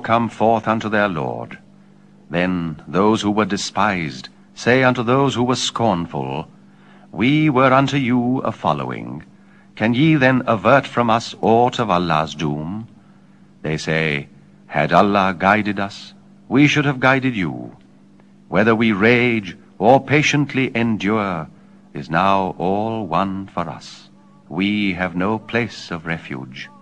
come forth unto their Lord. Then those who were despised say unto those who were scornful, We were unto you a following. Can ye then avert from us aught of Allah's doom? They say, Had Allah guided us, we should have guided you. Whether we rage or patiently endure is now all one for us. We have no place of refuge.